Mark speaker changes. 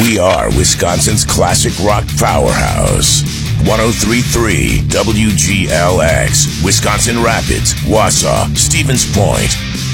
Speaker 1: We are Wisconsin's classic rock powerhouse. 103.3 WGLX, Wisconsin Rapids, Wausau, Stevens Point.